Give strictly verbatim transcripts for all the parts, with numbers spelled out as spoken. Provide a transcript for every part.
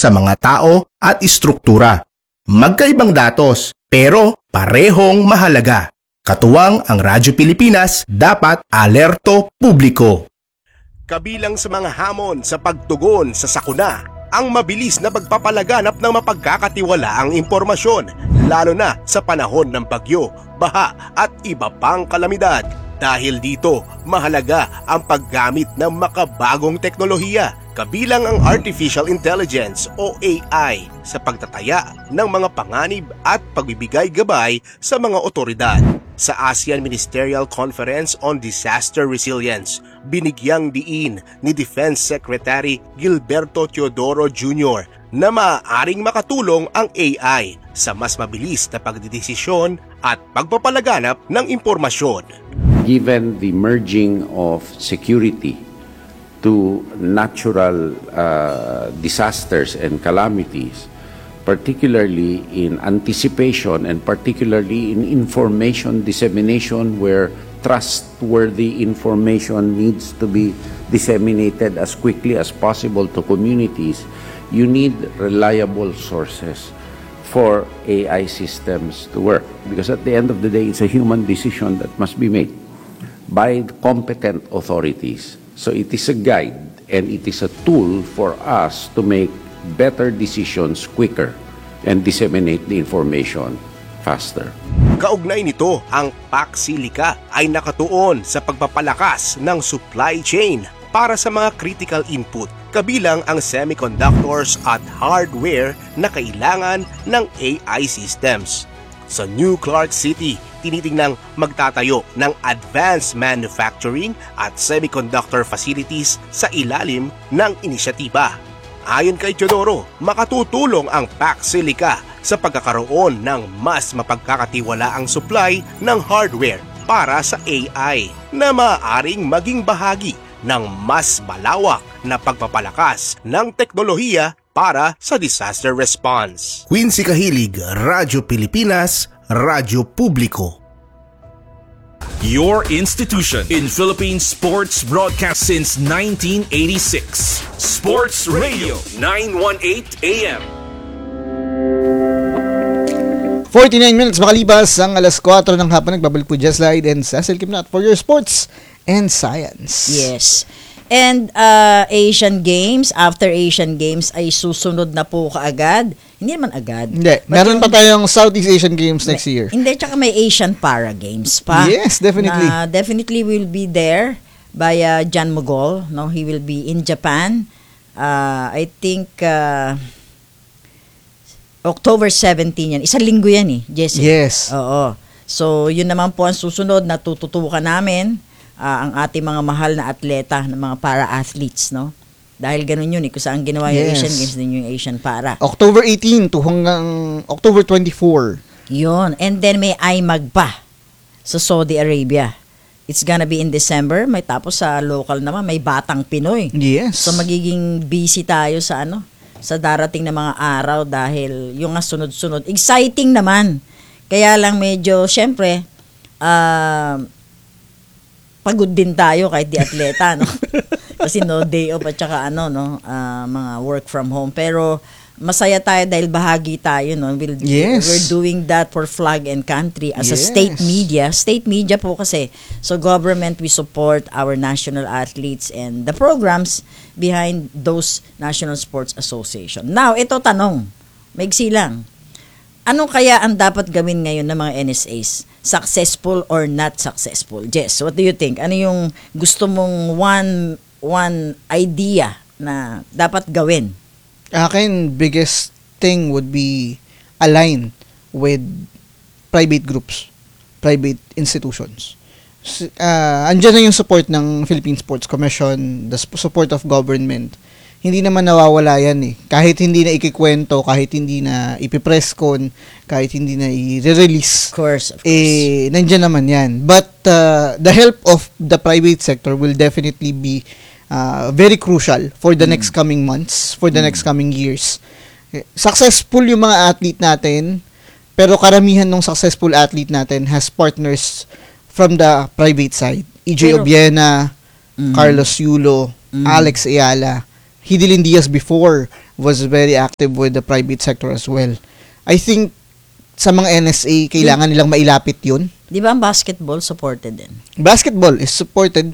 sa mga tao at istruktura. Magkaibang datos, pero parehong mahalaga. Katuwang ang Radyo Pilipinas, dapat alerto publiko. Kabilang sa mga hamon sa pagtugon sa sakuna, ang mabilis na pagpapalaganap ng mapagkakatiwalaang impormasyon, lalo na sa panahon ng bagyo, baha at iba pang kalamidad. Dahil dito, mahalaga ang paggamit ng makabagong teknolohiya, kabilang ang Artificial Intelligence o A I sa pagtataya ng mga panganib at pagbibigay gabay sa mga otoridad. Sa ASEAN Ministerial Conference on Disaster Resilience, binigyang diin ni Defense Secretary Gilberto Teodoro Junior na maaaring makatulong ang A I sa mas mabilis na pagdidesisyon at pagpapalaganap ng impormasyon. Given the merging of security to natural uh, disasters and calamities, particularly in anticipation and particularly in information dissemination where trustworthy information needs to be disseminated as quickly as possible to communities, you need reliable sources for A I systems to work. Because at the end of the day, it's a human decision that must be made by competent authorities. So it is a guide and it is a tool for us to make better decisions quicker and disseminate the information faster. Kaugnay nito, ang PAC-SILICA ay nakatuon sa pagpapalakas ng supply chain para sa mga critical input, kabilang ang semiconductors at hardware na kailangan ng A I systems. Sa New Clark City, tinitingnang magtatayo ng advanced manufacturing at semiconductor facilities sa ilalim ng inisyatiba. Ayon kay Teodoro, makatutulong ang PAC-SILICA sa pagkakaroon ng mas mapagkakatiwalaang supply ng hardware para sa A I na maaaring maging bahagi ng mas malawak na pagpapalakas ng teknolohiya para sa disaster response. Quincy Kahilig, Radyo Pilipinas, Radyo Publiko. Your institution in Philippine sports broadcast since nineteen eighty-six. Sports Radio nine eighteen A M. forty-nine minutes makalipas ang alas kwatro ng hapon. Nagbabalik po Jess Light and Cecil Kimnat for your sports and science. Yes. And uh, Asian Games, after Asian Games ay susunod na po kaagad. Hindi naman agad. Hindi. Meron pa tayong Southeast Asian Games next year. Hindi, tsaka may Asian Para Games pa. Yes, definitely. Na definitely will be there by uh, Jan Mogol. No, he will be in Japan. Uh, I think uh, October seventeenth yan. Isang linggo yan eh, Jesse. Yes. Oo. So, yun naman po ang susunod na tututukan namin. Uh, ang ating mga mahal na atleta, ng mga para-athletes, no? Dahil ganun yun, eh, kung saan ginawa yung yes. Asian Games din yung Asian Para. October eighteenth to hanggang October twenty-fourth. Yun. And then may I M A G pa sa Saudi Arabia. It's gonna be in December. May tapos sa local naman, may Batang Pinoy. Yes. So magiging busy tayo sa ano, sa darating na mga araw dahil yung nga sunod-sunod. Exciting naman. Kaya lang medyo, syempre, ah, uh, pagod din tayo kahit di atleta, no? Kasi no day off at saka ano, no, uh, mga work from home. Pero masaya tayo dahil bahagi tayo, no? We'll, yes. We're doing that for Flag and Country as yes. a state media. State media po kasi. So government, we support our national athletes and the programs behind those National Sports Association. Now, ito tanong. Maigsi lang. Ano kaya ang dapat gawin ngayon ng mga N S As? Successful or not successful? Jess, what do you think? Ano yung gusto mong one one idea na dapat gawin? Akin, biggest thing would be align with private groups, private institutions. Uh, andyan na yung support ng Philippine Sports Commission, the support of government. Hindi naman nawawala yan eh. Kahit hindi na ikikwento, kahit hindi na ipipress con, kahit hindi na i-release. Of course, of course. Eh, nandyan naman yan. But uh, the help of the private sector will definitely be uh, very crucial for the mm. next coming months, for the mm. next coming years. Successful yung mga athlete natin, pero karamihan ng successful athlete natin has partners from the private side. E J Obiena, mm. Carlos Yulo, mm. Alex Ayala, Hidilyn Diaz before was very active with the private sector as well. I think sa mga N S A, kailangan nilang mailapit yun. Di ba ang basketball supported din? Basketball is supported.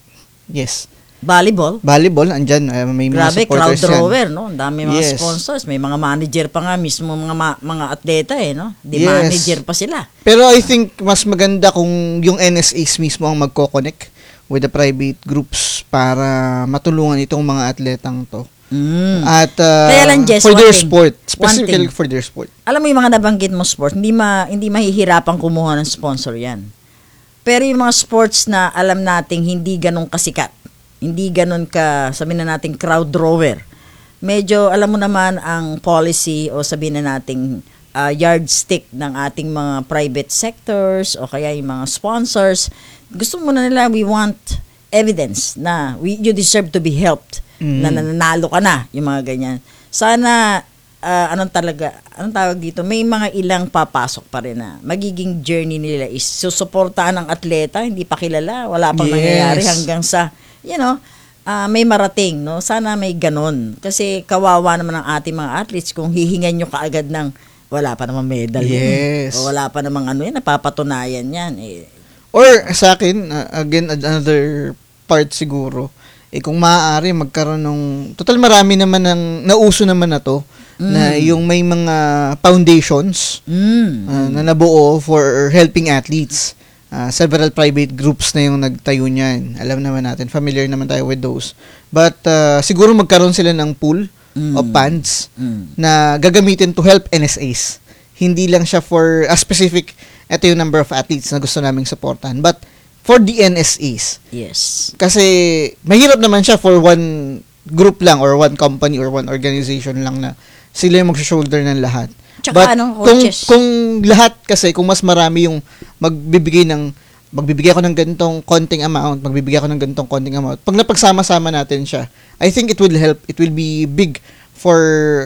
Yes. Volleyball? Volleyball, andyan. Uh, may mga Grabe, crowd supporters yan. drawer, no? Ang dami mga Yes. sponsors. May mga manager pa nga mismo, mga ma- mga atleta eh, no? Di Yes. manager pa sila. Pero I think mas maganda kung yung N S As mismo ang magko-connect with the private groups para matulungan itong mga atletang to. Mm. At uh, Kaya lang, Jess, for one their thing. sport, One specifically thing. for their sport. Alam mo yung mga nabanggit mo sport, hindi ma hindi mahihirapan kumuha ng sponsor yan. Pero yung mga sports na alam nating hindi ganun kasikat, hindi ganun ka, sabihin na nating crowd drawer, medyo alam mo naman ang policy o sabihin na nating uh, yardstick ng ating mga private sectors o kaya yung mga sponsors, gusto mo na nila, we want evidence na we, you deserve to be helped, Mm. na nananalo ka na, yung mga ganyan. Sana uh, anong talaga, anong tawag dito, may mga ilang papasok pa rin na magiging journey nila is susuportahan ng atleta, hindi pa kilala, wala pang Yes. nangyayari hanggang sa, you know, uh, may marating, no? Sana may ganon. Kasi kawawa naman ang ating mga athletes kung hihingan nyo kaagad ng wala pa namang medal yan. Yes. O wala pa namang ano yan, napapatunayan yan. Eh, Or sa akin, uh, again, another part siguro, eh kung maaari magkaroon ng, total marami naman ng, nauso naman na to, Mm. na yung may mga foundations mm, uh, na nabuo for helping athletes. Uh, several private groups na yung nagtayo niyan. Alam naman natin, familiar naman tayo with those. But uh, siguro magkaroon sila ng pool Mm. of funds mm. na gagamitin to help N S As. Hindi lang siya for a specific, ito yung number of athletes na gusto naming supportan. But for the N S As. Yes. Kasi mahirap naman siya for one group lang or one company or one organization lang na sila yung mag-shoulder ng lahat. Tsaka But ano, kung, coaches. kung lahat kasi, kung mas marami yung magbibigay ng, magbibigay ako ng ganitong konting amount, magbibigay ako ng ganitong konting amount, pag napagsama-sama natin siya, I think it will help, it will be big for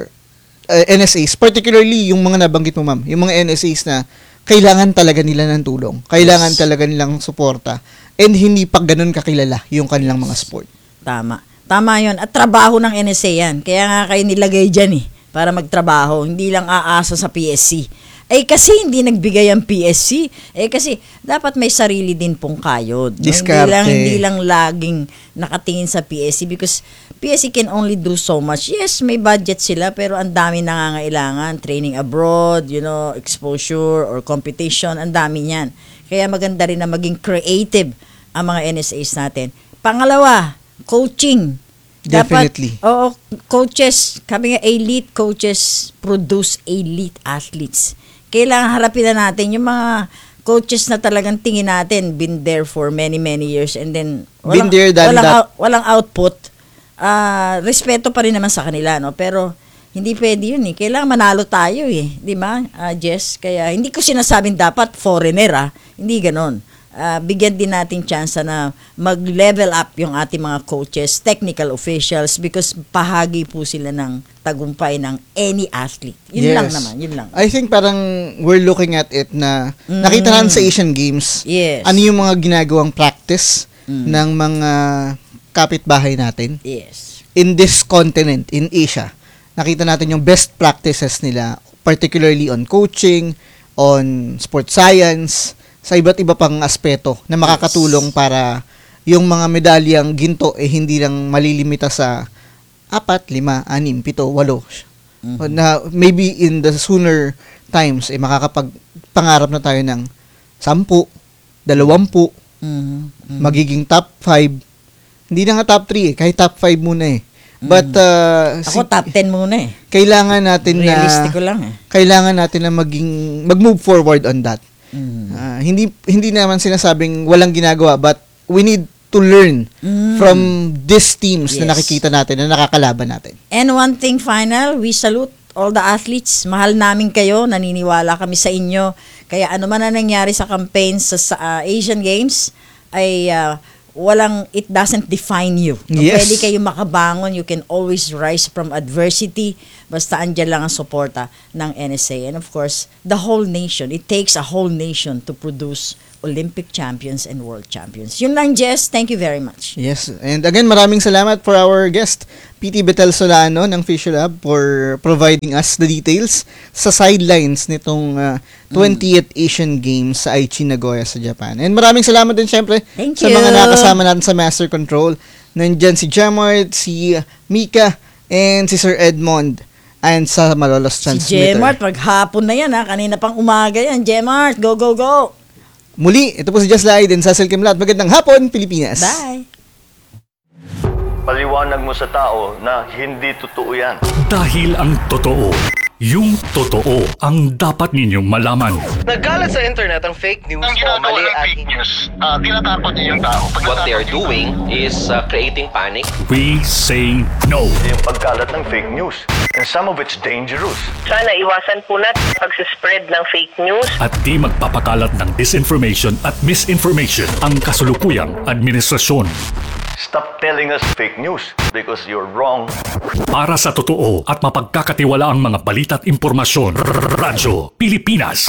uh, N S As, particularly yung mga nabanggit mo, ma'am, yung mga N S As na kailangan talaga nila ng tulong, kailangan Yes. talaga nilang suporta, and hindi pa ganun kakilala yung kanilang mga sport. Tama. Tama yon. At trabaho ng N S A yan. Kaya nga kayo nilagay dyan eh, para magtrabaho. Hindi lang aasa sa P S C. Eh kasi hindi nagbigay ang P S C. Eh kasi dapat may sarili din pong kayod. No? Hindi Diskarte. lang, hindi lang laging nakatingin sa P S C because P S C can only do so much. Yes, may budget sila pero ang dami nangangailangan. Training abroad, you know, exposure or competition, ang dami niyan. Kaya maganda rin na maging creative ang mga N S As natin. Pangalawa, coaching. Definitely. Dapat, oo, coaches, kami nga elite coaches produce elite athletes. Kailangan harapin na natin yung mga coaches na talagang tingin natin been there for many many years and then Been there, done walang, that. out- walang output. Ah, respeto pa rin naman sa kanila, no? Pero hindi pwede yun eh. Kailangan manalo tayo eh, di ba? Ah, Jess, kaya hindi ko sinasabing dapat foreigner ah. Hindi ganon. Ah, bigyan din natin chance na mag-level up yung ating mga coaches, technical officials because bahagi po sila ng tagumpay ng any athlete. Yun Yes. lang naman, yun lang. I think parang we're looking at it na Mm. nakita natin sa Asian Games Yes. ano yung mga ginagawang practice Mm. ng mga kapitbahay natin Yes. in this continent, in Asia. Nakita natin yung best practices nila, particularly on coaching, on sports science, sa iba't iba pang aspeto na makakatulong para yung mga medalyang ginto eh hindi lang malilimita sa apat, lima, anim, pito, walo. Mhm. Na maybe in the sooner times eh makakapagpangarap na tayo ng sampu, dalawampu, Mhm. Mhm. magiging top five. Hindi na nga top three eh, kahit top five muna eh. But uh, Ako si- top ten muna eh. kailangan natin na Realistic ko lang eh. kailangan natin na maging mag-move forward on that. Mhm. Ah, hindi hindi naman sinasabing walang ginagawa, but we need to learn Mm. from these teams Yes. na nakikita natin, na nakakalaban natin. And one thing final, we salute all the athletes. Mahal namin kayo, naniniwala kami sa inyo. Kaya ano man ang nangyari sa campaign sa, sa ah, Asian Games, ay ah, walang, it doesn't define you. No, Yes. Pwede kayo makabangon, you can always rise from adversity. Basta andyan lang ang suporta ng N S A. And of course, the whole nation. It takes a whole nation to produce Olympic champions and world champions. Yun lang, Jess. Thank you very much. Yes, and again, maraming salamat for our guest, P T Betel Solano ng Fisher Lab, for providing us the details sa sidelines nitong uh, twentieth Asian Games sa Aichi, Nagoya sa Japan. And maraming salamat din syempre Thank sa you. mga nakasama natin sa Master Control. Nandyan si Jamart, si Mika, and si Sir Edmond. And sa Malolos Si Transmitter. Jemart, maghapon na yan ha. Kanina pang umaga yan. Jemart, go, go, go. Muli, ito po si Just Lai din sa Silkim Lat. Magandang hapon, Pilipinas. Bye. Paliwanag mo sa tao na hindi totoo yan. Dahil ang totoo, yung totoo ang dapat ninyong malaman. Nagkalat sa internet ang fake news Ang o ginagawa mali ng at fake news, uh, tinatakot niya yung tao. Pag what they are natakot yung doing is uh, creating panic. We say no. Yung pagkalat ng fake news. And some of it's dangerous. Sana iwasan po natin pag-spread ng fake news. At di magpapakalat ng disinformation at misinformation ang kasulukuyang administrasyon. Stop telling us fake news because you're wrong. Para sa totoo at mapagkakatiwalaang mga balita at impormasyon, Radyo Pilipinas.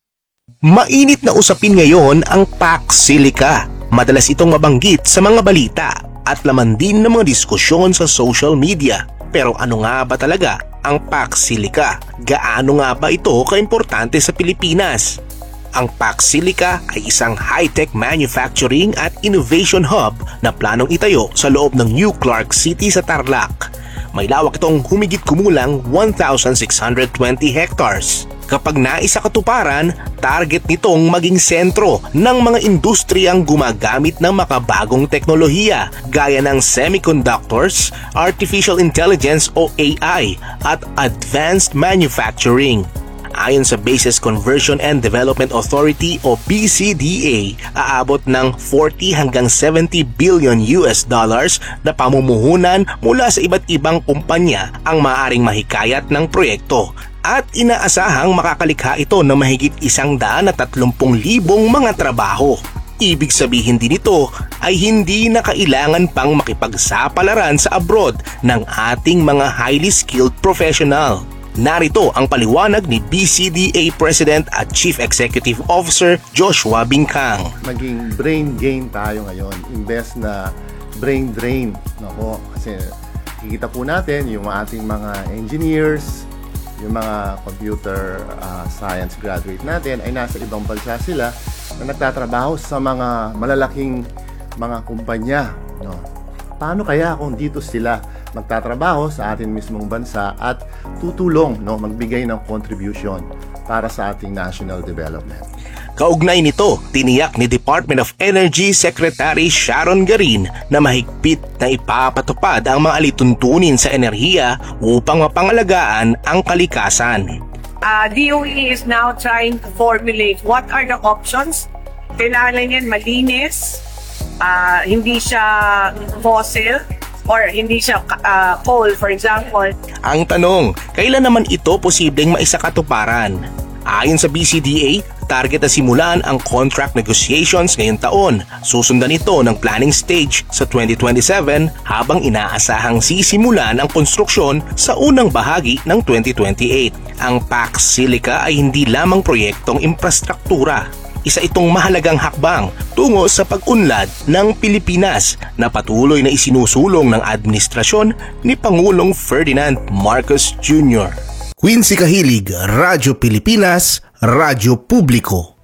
Mainit na usapin ngayon ang Pax Silica. Madalas itong mabanggit sa mga balita at laman din ng mga diskusyon sa social media. Pero ano nga ba talaga ang Pax Silica? Gaano nga ba ito kaimportante sa Pilipinas? Ang Pax Silica ay isang high-tech manufacturing at innovation hub na planong itayo sa loob ng New Clark City sa Tarlac. May lawak itong humigit kumulang one thousand six hundred twenty hectares. Kapag naisa katuparan, target nitong maging sentro ng mga industriyang gumagamit ng makabagong teknolohiya gaya ng semiconductors, artificial intelligence o A I at advanced manufacturing. Ayon sa Bases Conversion and Development Authority o B C D A, aabot ng forty hanggang seventy billion U S dollars na pamumuhunan mula sa iba't ibang kumpanya ang maaaring mahikayat ng proyekto. At inaasahang makakalikha ito ng mahigit isang daan at tatlumpung libong mga trabaho. Ibig sabihin din ito ay hindi na kailangan pang makipagsapalaran sa abroad ng ating mga highly skilled professional. Narito ang paliwanag ni B C D A President at Chief Executive Officer Joshua Bingkang. Maging brain gain tayo ngayon, imbes na brain drain. Nako, kasi kikita po natin yung ating mga engineers, yung mga computer uh, science graduate natin ay nasa ibang bansa sila na nagtatrabaho sa mga malalaking mga kumpanya. No? Paano kaya kung dito sila magtatrabaho sa ating mismong bansa at tutulong, no, magbigay ng contribution para sa ating national development? Kaugnay nito, tiniyak ni Department of Energy Secretary Sharon Garin na mahigpit na ipapatupad ang mga alituntunin sa enerhiya upang mapangalagaan ang kalikasan. Uh, D O E is now trying to formulate what are the options. Kailangan yan malinis, uh, hindi siya fossil, or hindi siya uh, coal, for example. Ang tanong, kailan naman ito posibleng maisakatuparan? Ayon sa B C D A, target na simulan ang contract negotiations ngayong taon. Susundan ito ng planning stage sa twenty twenty-seven habang inaasahang sisimulan ang konstruksyon sa unang bahagi ng twenty twenty-eight. Ang Pax Silica ay hindi lamang proyektong infrastruktura. Isa itong mahalagang hakbang tungo sa pag-unlad ng Pilipinas na patuloy na isinusulong ng administrasyon ni Pangulong Ferdinand Marcos Junior Quincy Kahilig, Radyo Pilipinas, Radyo Publiko.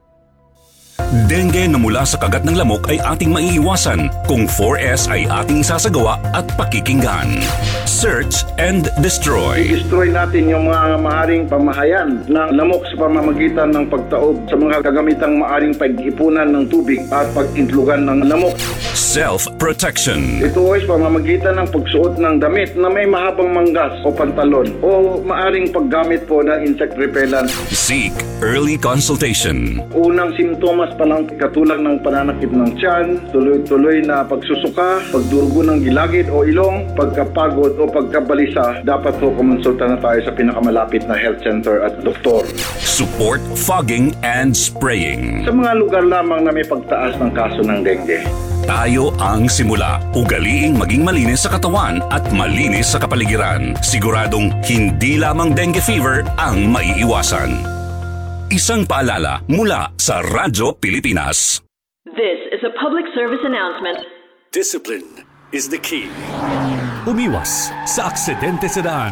Dengue na mula sa kagat ng lamok ay ating maiiwasan kung four S ay ating isasagawa at pakikinggan. Search and destroy. I-destroy natin yung mga maaring pamahayan ng lamok sa pamamagitan ng pagtaob sa mga kagamitang maaring pag-ipunan ng tubig at pag-intlugan ng lamok. Self-protection. Ito ay pamamagitan ng pagsuot ng damit na may mahabang manggas o pantalon o maaring paggamit po ng insect repellent. Seek early consultation. Unang simptomas pa lang katulad ng pananakit ng tiyan, tuloy-tuloy na pagsusuka, pagdurugo ng gilagid o ilong, pagkapagod o pagkabalisa, dapat po kumonsulta na tayo sa pinakamalapit na health center at doktor. Support fogging and spraying. Sa mga lugar lamang na may pagtaas ng kaso ng dengue, Tayo ang simula. Ugaliing maging malinis sa katawan at malinis sa kapaligiran. Siguradong hindi lamang dengue fever ang maiiwasan. Isang paalala mula sa Radyo Pilipinas. This is a public service announcement. Discipline is the key. Umiwas sa aksidente sa daan.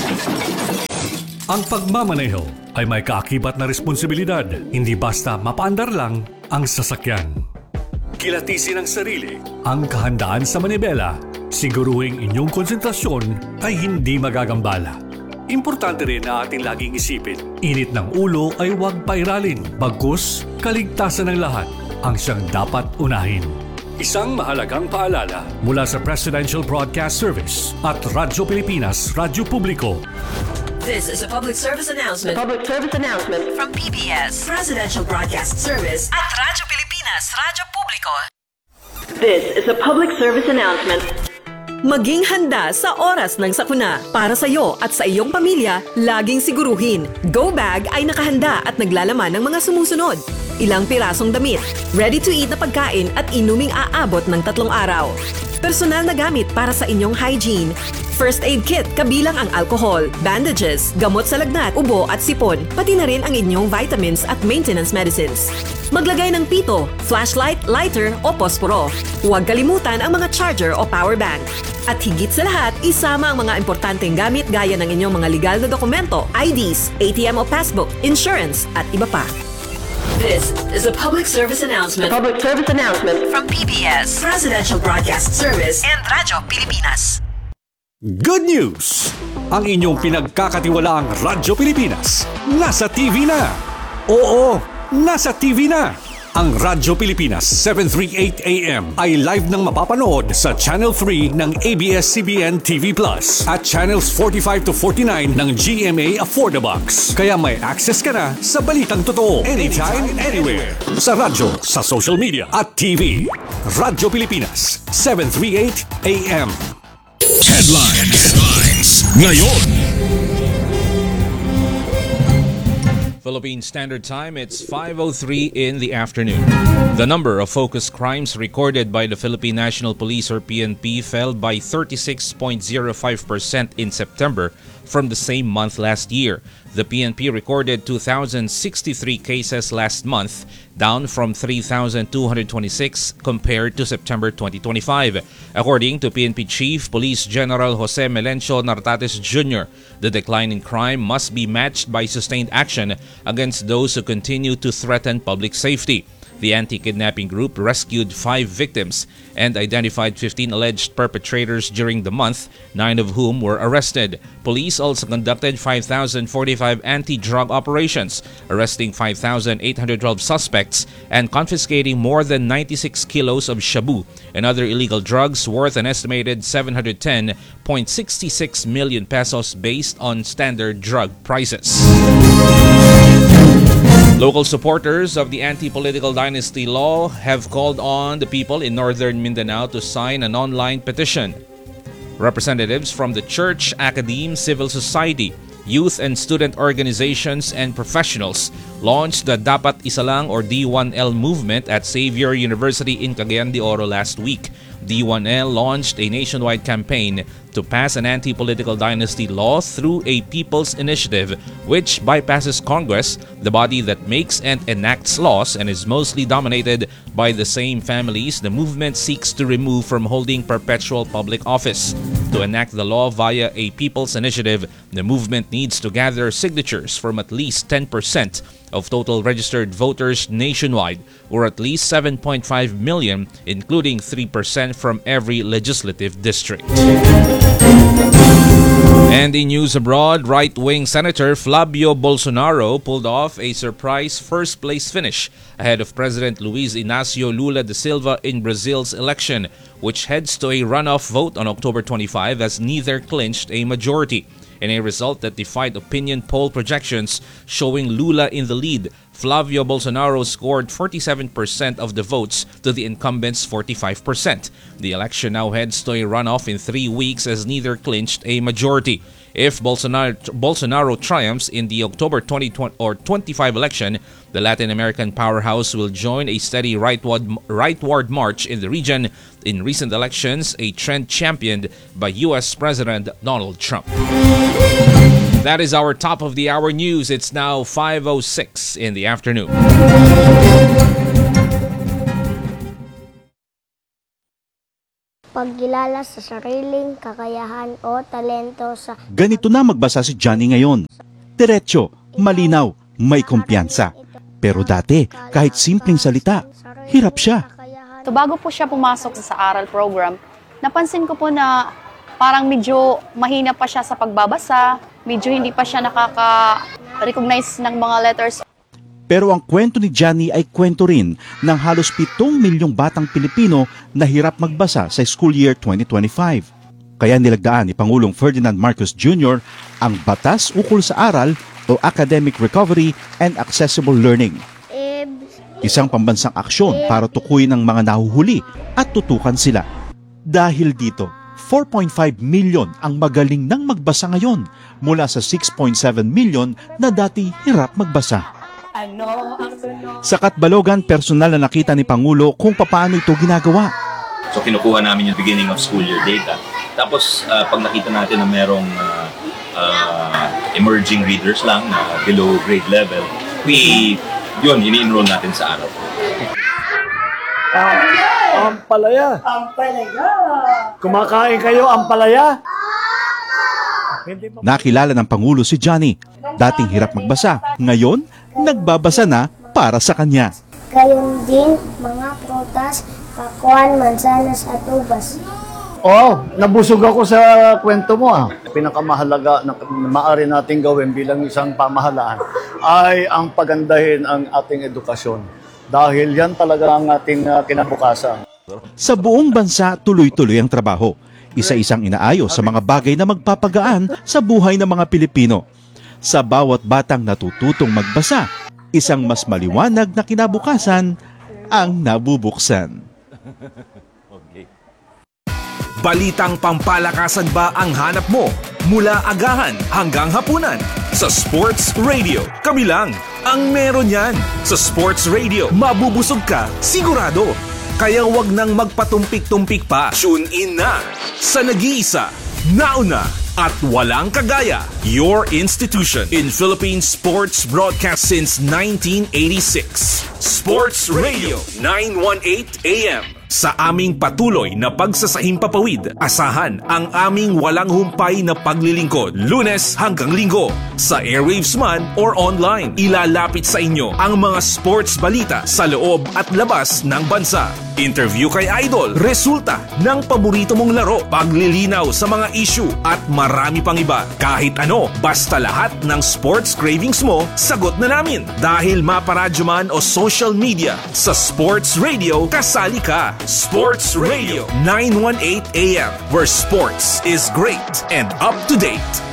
Ang pagmamaneho ay may kaakibat na responsibilidad. Hindi basta mapaandar lang ang sasakyan. Kilatisin ang sarili, ang kahandaan sa manibela. Siguruhing inyong konsentrasyon ay hindi magagambala. Importante rin na ating laging isipin, init ng ulo ay huwag pairalin. Bagkus, kaligtasan ng lahat ang siyang dapat unahin. Isang mahalagang paalala mula sa Presidential Broadcast Service at Radyo Pilipinas, Radyo Publiko. This is a public service announcement. Public service announcement from P B S, Presidential Broadcast Service at Radyo Pilipinas, Radyo Publiko. This is a public service announcement. Maging handa sa oras ng sakuna. Para sa iyo at sa iyong pamilya, laging siguruhin. Go Bag ay nakahanda at naglalaman ng mga sumusunod. Ilang pirasong damit, ready-to-eat na pagkain at inuming aabot ng tatlong araw. Personal na gamit para sa inyong hygiene. First aid kit kabilang ang alcohol, bandages, gamot sa lagnat, ubo at sipon, pati na rin ang inyong vitamins at maintenance medicines. Maglagay ng pito, flashlight, lighter o posporo. Huwag kalimutan ang mga charger o power bank. At higit sa lahat, isama ang mga importanteng gamit gaya ng inyong mga legal na dokumento, I Ds, A T M o passbook, insurance at iba pa. This is a public service announcement. A public service announcement from P B S, Presidential Broadcast Service and Radyo Pilipinas. Good news! Ang inyong pinagkakatiwalaang Radyo Pilipinas nasa T V na. Oo, nasa T V na. Ang Radyo Pilipinas seven thirty-eight A M ay live nang mapapanood sa Channel three ng A B S C B N T V Plus at Channels forty-five to forty-nine ng G M A Affordabox. Kaya may access ka na sa balitang totoo anytime, anywhere. Sa radyo, sa social media at T V. Radyo Pilipinas seven thirty-eight A M. Headlines. Headlines. Ngayon. Philippine Standard Time, it's five oh three in the afternoon. The number of focused crimes recorded by the Philippine National Police or P N P fell by thirty-six point zero five percent in September from the same month last year. The P N P recorded two thousand sixty-three cases last month, down from three thousand two hundred twenty-six compared to September twenty twenty-five. According to P N P Chief Police General Jose Melencio Nartates Junior, the decline in crime must be matched by sustained action against those who continue to threaten public safety. The anti-kidnapping group rescued five victims and identified fifteen alleged perpetrators during the month, nine of whom were arrested. Police also conducted five thousand forty-five anti-drug operations, arresting five thousand eight hundred twelve suspects and confiscating more than ninety-six kilos of shabu and other illegal drugs worth an estimated seven hundred ten point six six million pesos based on standard drug prices. Local supporters of the anti-political dynasty law have called on the people in northern Mindanao to sign an online petition. Representatives from the church, academe, civil society, youth and student organizations and professionals launched the Dapat Isa Lang or D one L movement at Xavier University in Cagayan de Oro last week. D one L launched a nationwide campaign to pass an anti-political dynasty law through a people's initiative which bypasses Congress, the body that makes and enacts laws and is mostly dominated by the same families the movement seeks to remove from holding perpetual public office. To enact the law via a people's initiative, the movement needs to gather signatures from at least ten percent of total registered voters nationwide, or at least seven point five million, including three percent from every legislative district. And in news abroad, right-wing Senator Flavio Bolsonaro pulled off a surprise first-place finish ahead of President Luiz Inácio Lula da Silva in Brazil's election, which heads to a runoff vote on October twenty-fifth as neither clinched a majority. In a result that defied opinion poll projections showing Lula in the lead, Flavio Bolsonaro scored forty-seven percent of the votes to the incumbent's forty-five percent. The election now heads to a runoff in three weeks as neither clinched a majority. If Bolsonaro, Bolsonaro triumphs in the October twenty twenty or twenty-five election, the Latin American powerhouse will join a steady rightward, rightward march in the region in recent elections, a trend championed by U S President Donald Trump. That is our top of the hour news. It's now five oh six in the afternoon. Pagkilala sa sariling kakayahan o talento sa... Ganito na magbasa si Johnny ngayon. Diretso, malinaw, may kumpiyansa. Pero dati, kahit simpleng salita, hirap siya. So bago po siya pumasok sa aral program, napansin ko po na parang medyo mahina pa siya sa pagbabasa, medyo hindi pa siya nakaka-recognize ng mga letters. Pero ang kwento ni Johnny ay kwento rin ng halos pitong milyong batang Pilipino na hirap magbasa sa school year twenty twenty-five. Kaya nilagdaan ni Pangulong Ferdinand Marcos Junior ang Batas Ukol sa Aral o Academic Recovery and Accessible Learning. Isang pambansang aksyon para tukuyin ang mga nahuhuli at tutukan sila. Dahil dito, four point five million ang magaling nang magbasa ngayon mula sa six point seven million na dati hirap magbasa. Sa Katbalogan, personal na nakita ni Pangulo kung paano ito ginagawa. So kinukuha namin yung beginning of school year data. Tapos uh, pag nakita natin na merong uh, uh, emerging readers lang na below grade level, we, yun, ini-enroll natin sa araw. Ampalaya. Ampalaya. Kumakain kayo, ampalaya? Nakilala ng Pangulo si Johnny. Dating hirap magbasa. Ngayon, nagbabasa na para sa kanya. Gayon din mga prutas, pakuan, mansanas at ubas. Oh, nabusog ako sa kwento mo ah. Pinakamahalaga na maaari nating gawin bilang isang pamahalaan ay ang pagandahin ang ating edukasyon. Dahil yan talaga ang ating uh, kinabukasan. Sa buong bansa, tuloy-tuloy ang trabaho. Isa-isang inaayos sa mga bagay na magpapagaan sa buhay ng mga Pilipino. Sa bawat batang natututong magbasa, isang mas maliwanag na kinabukasan ang nabubuksan. Balitang pampalakasan ba ang hanap mo? Mula agahan hanggang hapunan. Sa Sports Radio, kami lang ang meron yan. Sa Sports Radio, mabubusog ka, sigurado. Kaya wag nang magpatumpik-tumpik pa. Tune in na sa nag-iisa, nauna, at walang kagaya. Your institution in Philippine sports broadcast since nineteen eighty-six. Sports Radio nine eighteen A M. Sa aming patuloy na pagsasahimpapawid, asahan ang aming walang humpay na paglilingkod. Lunes hanggang Linggo, sa airwaves man or online. Ilalapit sa inyo ang mga sports balita sa loob at labas ng bansa. Interview kay Idol, resulta ng paborito mong laro, paglilinaw sa mga issue at marami pang iba. Kahit ano, basta lahat ng sports cravings mo, sagot na namin. Dahil maparadyo man o social media, sa Sports Radio, kasali ka. Sports Radio nine eighteen A M, where sports is great and up to date.